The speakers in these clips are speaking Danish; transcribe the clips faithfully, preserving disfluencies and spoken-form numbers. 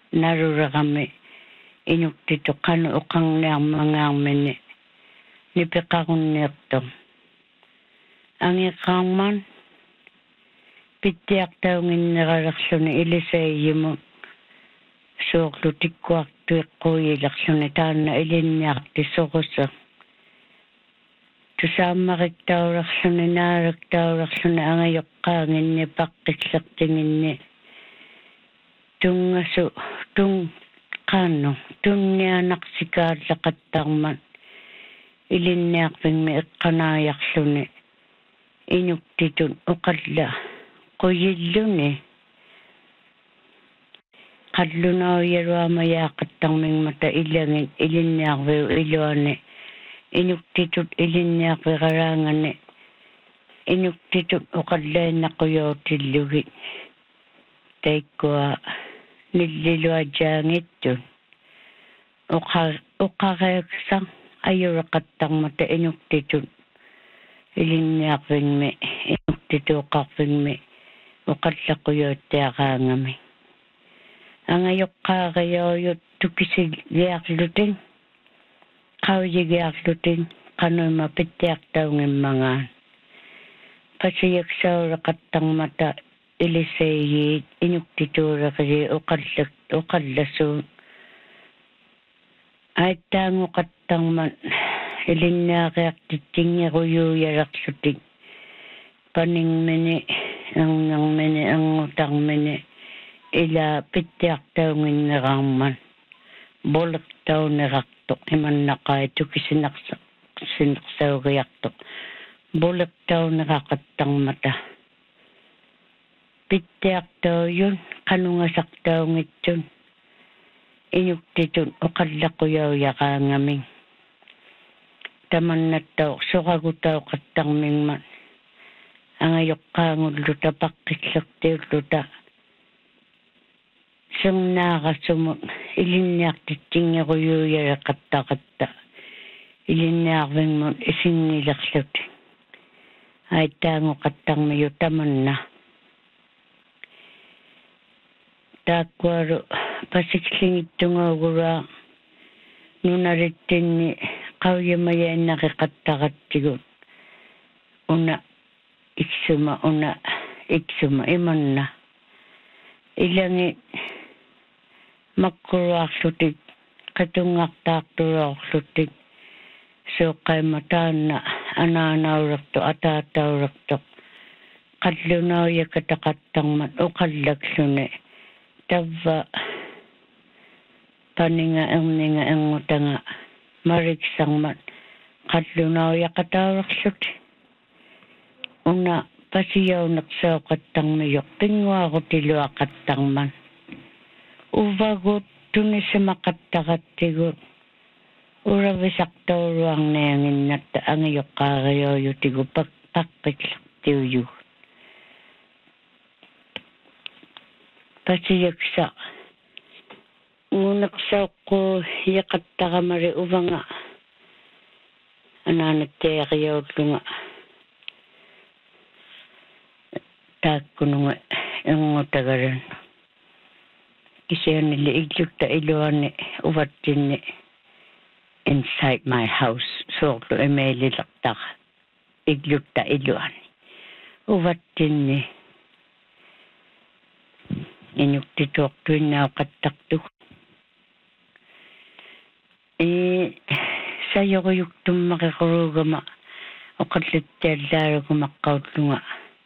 naruragami inuktito kanu uqangniarmangaarmini nipeqarunniartum angiqaarman pittiartaunginneralерluni ilisaiyimu suorlu tikkuartuiqquiilerluni taanna ilinniarti sorusa tusaammariktaulерluni naalaktaulерluni angajoqqaanginni paqqillertinginni tungasu tung qaannu tunnianaqsikaallaqattarman ilinniarpingmi eqqanaajarluni inuktitun uqalla quyilluni qallunauyyaruamayaaqattarmingmata ilangin ilinniarviu iluani inuktitut ilinniarviralaangani inuktitut uqallainnaquyootillugit taikkua nilliluajaangittun uqa uqareeksa ayuraqattarmata inuktitut ilinniarvingmi inuktituuqarvingmi uqallaquyoottiaqaangami angajoqqaariyoojut tukisigiarlutin qaujigiarlutin qanuima pittiartaungimmangaan pasiyaksaureqattarmata ilisaiyiit inuktituuleqigi uqallak uqallasuun aittaanguqattarman ilinniaqiartittingeruyuuyalerlutik paningmini angngermini angutarmini ila pittiartaunginnerarman bolertaunerartoq imannaqai tukisinaqsa sineqsauriartoq bolertauneraqattarmata pittiartauyun qanungasartaungitsun inuktitun uqallaquyaujaqaangamin tamannattau soqagutauqattarmingman angajoqqaangulluta paqqillertiulluta sernaagasumut ilinniartittingeruyuuyaleqattaqatta ilinniarvingmun isinnilerlut aittaanguqattarmiyu tamanna taakkualu pasiklingittungoogura nunarittinni qauyamayainnaqiqattaqattigut una iksuma una iksuma imanna ilangi makkuruarlutik qatungartaartuloorlutik suuqqaimataanna anaanaurertu ataataurertoq qallunaujakataqattarmat uqallakluni tavva paninga erninga erngutanga mariksarmat qallunaujaqataurerlut una pasiyauneqsauqattarmiyoq pinguarutiluaqattarman uvagut tunisimaqattaqattigut uravisartauruarnianginnatta angajoqqaariyoojutigu paqqillertiuyu pasiyaksa nguneqsauqqu yaqattaramari uvanga anaanatteeriyoullunga taakkununga erngutagaran kisianili iglukta iluani uvattinni inside my house soorlu emeelilertara iglukta iluani uvattinni inuktituortuinnaaqattartu e sajoruyuktummaqiqurugama oqallittaallaarugumaqqautlunga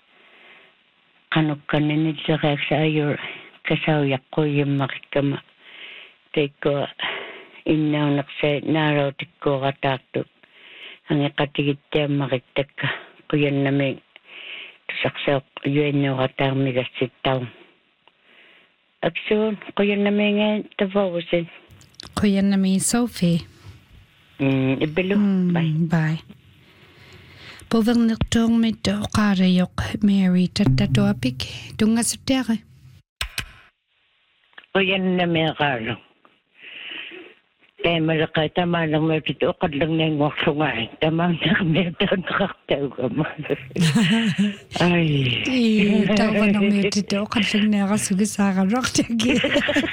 qanukkanninillereaksa ayur kasaujaqquyimmaqikkama taikkua innauneqsa naarautikkuorataartu angeqatigittiammaqittakka quyannami tusaqsauq yuannuorataarmigassittaun aksuun quyannamiingaan tavausin quyannami Sophie mm ibelu bye bye Povernertormit oqaarayuq Mary tattatuapik tungasuttiare quyannamiiqaalu taimalaqa tamaalermiutit uqallernianguarlungai tamaannermiutaunneqartaugama ai tauvanermiutit uqallerniarasugisaaralortagi